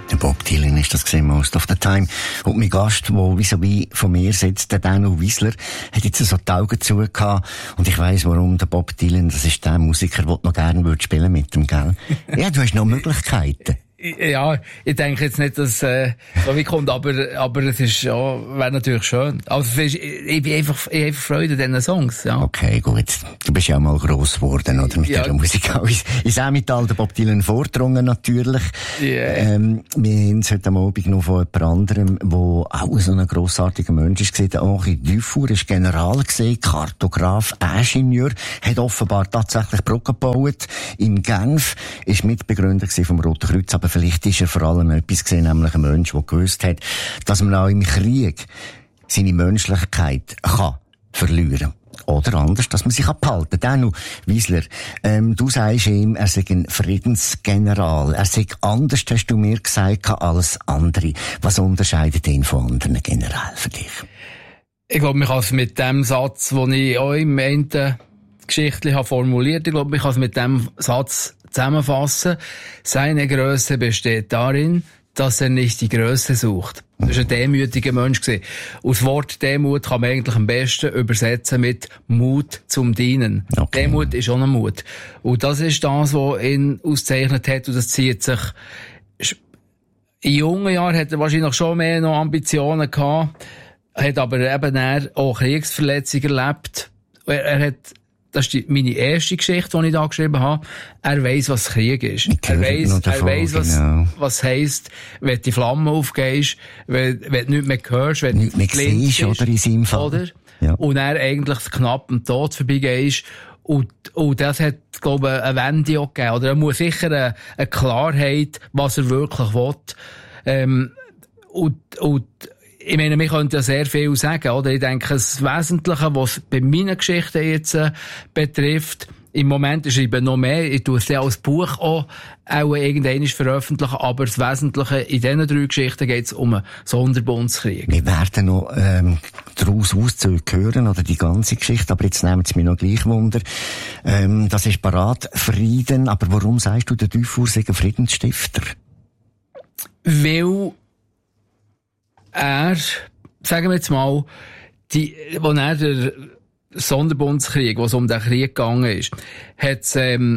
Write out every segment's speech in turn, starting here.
Bob Dylan ist das gesehen, Most of the Time. Und mein Gast, der vis-à-vis von mir sitzt, der Danu Wiesler, hat jetzt so die Augen zu gehabt. Und ich weiss, warum der Bob Dylan, das ist der Musiker, den du noch gerne spielen mit dem, gell? Ja, du hast noch Möglichkeiten. Ja, ich denke jetzt nicht, dass so wie kommt, aber es ist ja, wäre natürlich schön. Also ich bin einfach Freude an diesen Songs. Ja. Okay, gut. Du bist ja auch mal gross geworden, oder, mit dieser Musik. Ins Emmental der Bob Dylan vordrungen natürlich. Yeah. Wir haben es heute am Abend noch von jemand anderem, der auch so ein grossartiger Mensch ist, der Henri Dufour ist General gewesen, Kartograf, Ingenieur, hat offenbar tatsächlich Brücken gebaut in Genf, ist Mitbegründer vom Roten Kreuz, aber vielleicht ist er vor allem etwas gesehen, nämlich ein Mensch, der gewusst hat, dass man auch im Krieg seine Menschlichkeit kann verlieren. Oder anders, dass man sich abhalten kann. Danu Wiesler, du sagst ihm, er sei ein Friedensgeneral. Er sei anders, hast du mir gesagt, als andere. Was unterscheidet ihn von anderen Generälen für dich? Ich glaube, man kann es mit dem Satz, den ich auch im Ende geschichtlich habe formuliert, ich glaube, man kann es mit dem Satz zusammenfassen. Seine Größe besteht darin, dass er nicht die Größe sucht. Das war ein demütiger Mensch. Und das Wort Demut kann man eigentlich am besten übersetzen mit Mut zum Dienen. Okay. Demut ist auch ein Mut. Und das ist das, was ihn auszeichnet hat. Und das zieht sich. In jungen Jahren hat er wahrscheinlich schon mehr noch Ambitionen gehabt, hat aber eben auch Kriegsverletzungen erlebt. Das ist meine erste Geschichte, die ich da geschrieben habe. Er weiss, was Krieg ist. Er weiss, was heisst, wenn die Flamme aufgehst, wenn du nichts mehr hörst, wenn du nicht mehr siehst, oder in seinem Fall. Oder? Ja. Und er eigentlich knapp am Tod vorbeigehst. Und das hat, glaube ich, eine Wende auch gegeben. Oder er muss sicher eine Klarheit, was er wirklich will. Ich meine, wir könnten ja sehr viel sagen, oder? Ich denke, das Wesentliche, was bei meinen Geschichten jetzt betrifft, im Moment ich schreibe noch mehr, ich tue es ja als Buch auch irgendwann veröffentlichen, aber das Wesentliche in diesen 3 Geschichten geht es um einen Sonderbundskrieg. Wir werden noch daraus Auszüge hören, oder die ganze Geschichte, aber jetzt nehmen Sie mich noch gleich Wunder. Das ist parat, Frieden, aber warum sagst du, der Dufour sei ein Friedensstifter? Weil er, sagen wir jetzt mal, wo er der Sonderbundskrieg, wo es um den Krieg gegangen ist, hat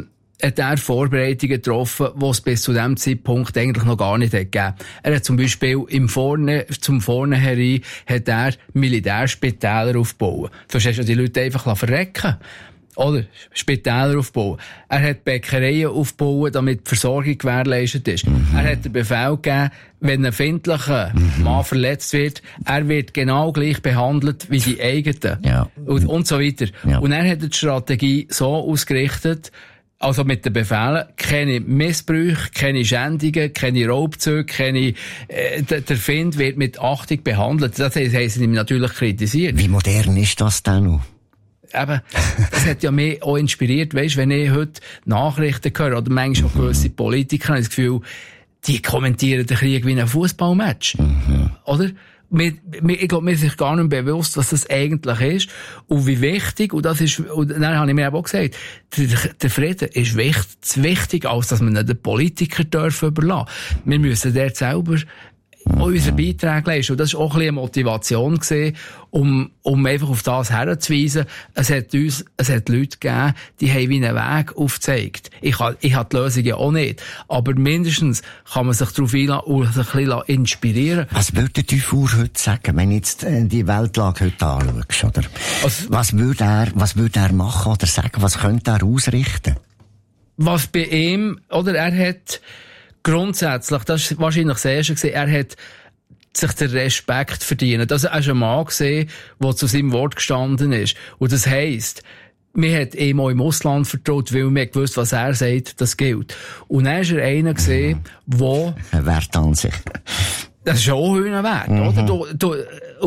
er Vorbereitungen getroffen, die es bis zu diesem Zeitpunkt eigentlich noch gar nicht gegeben. Er hat zum Beispiel zum Vornherein hat er Militärspitäler aufgebaut. Sonst hast du die Leute einfach verrecken. Oder Spitäler aufbauen. Er hat Bäckereien aufgebaut, damit die Versorgung gewährleistet ist. Er hat den Befehl gegeben, wenn ein findlicher Mann verletzt wird, er wird genau gleich behandelt wie die eigenen. Ja. Und so weiter. Ja. Und er hat die Strategie so ausgerichtet, also mit den Befehlen, keine Missbrüche, keine Schändungen, keine Raubzüge, der Find wird mit Achtung behandelt. Das haben sie ihm natürlich kritisiert. Wie modern ist das denn noch? Eben, das hat ja mich auch inspiriert, weisst, wenn ich heute Nachrichten höre, oder manchmal auch gewisse Politiker, habe ich das Gefühl, die kommentieren den Krieg wie ein Fußballmatch. Oder? Ich glaube, mir ist sich gar nicht bewusst, was das eigentlich ist und wie wichtig, und dann habe ich mir auch gesagt, der Frieden ist wichtig, als dass man den Politiker überlassen darf. Wir müssen dort selber auch unsere Beiträge leisten. Und das war auch ein bisschen eine Motivation gewesen, um einfach auf das herzuweisen. Es hat Leute gegeben, die haben wie einen Weg aufgezeigt. Ich habe die Lösung ja auch nicht. Aber mindestens kann man sich darauf einlassen und sich ein bisschen inspirieren. Was würde Dufour heute sagen, wenn du jetzt die Weltlage heute anschaust, oder? Also, was würde er machen oder sagen? Was könnte er ausrichten? Was bei ihm, oder er hat grundsätzlich, das ist wahrscheinlich das Erste gewesen, er hat sich den Respekt verdient. Also er ist ein Mann gesehen, der zu seinem Wort gestanden ist. Und das heisst, man hat ihm auch im Ausland vertraut, weil man gewusst, was er sagt, das gilt. Und dann ist er einer gesehen, der... Ein Wert an sich. Das ist auch ein Wert, oder?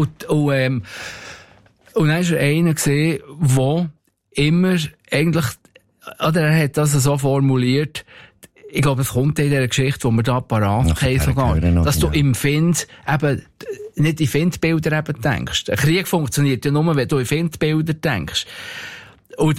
Und dann ist er einer gesehen, der immer eigentlich, oder er hat das so formuliert, ich glaube, es kommt in dieser Geschichte, die wir da parat haben sogar, dass du im Find eben nicht in Findbilder eben denkst. Ein Krieg funktioniert ja nur, wenn du in Findbilder denkst. Und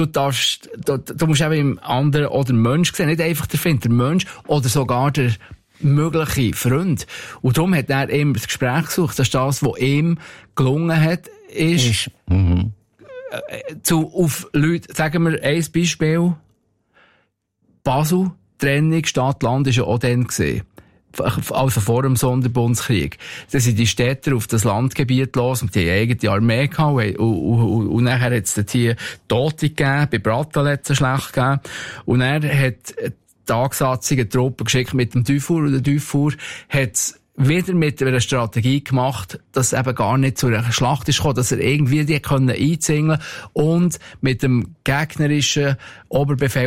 du musst eben im anderen oder Mensch sehen, nicht einfach der Mensch oder sogar der mögliche Freunde. Und darum hat er immer das Gespräch gesucht. Das ist das, was ihm gelungen hat, ist auf Leute, sagen wir ein Beispiel, Basel, Trennung Stadt-Land ist ja auch dann gesehen. Also vor dem Sonderbundskrieg. Dann sind die Städter auf das Landgebiet los und die haben eigene Armee gehabt. Und nachher hat es dort hier Tote gegeben, bei Brattal hat es schlecht gegeben. Und er hat die angesatzige Truppen geschickt mit dem Dufour. Und der Dufour hat es wieder mit einer Strategie gemacht, dass es eben gar nicht zu einer Schlacht ist gekommen, dass er irgendwie die einzingeln und mit dem gegnerischen Oberbefehl